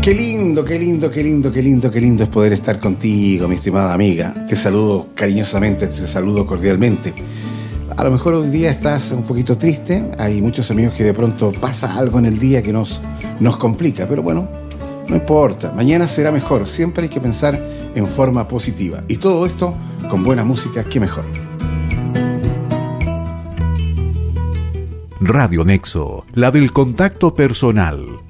Qué lindo, qué lindo, qué lindo, qué lindo, qué lindo es poder estar contigo, mi estimada amiga. Te saludo cariñosamente, te saludo cordialmente. A lo mejor hoy día estás un poquito triste, hay muchos amigos que de pronto pasa algo en el día que nos complica, pero bueno, no importa, mañana será mejor, siempre hay que pensar en forma positiva. Y todo esto con buena música, qué mejor. Radio Nexo, la del contacto personal.